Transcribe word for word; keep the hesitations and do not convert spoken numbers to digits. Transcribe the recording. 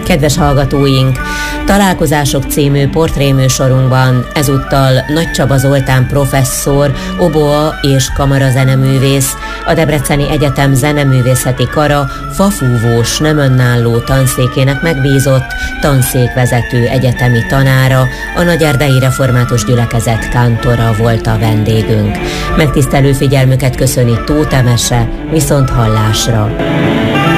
Kedves hallgatóink, Találkozások című portréműsorunkban ezúttal Nagy Csaba Zoltán professzor, oboa és kamarazeneművész, a Debreceni Egyetem zeneművészeti kara fafúvós, nem önálló tanszékének megbízott tanszékvezető egyetemi tanára, a Nagyerdei Református Gyülekezet kántora volt a vendégünk. Megtisztelő figyelmüket köszöni Tóth Emese, viszont hallásra!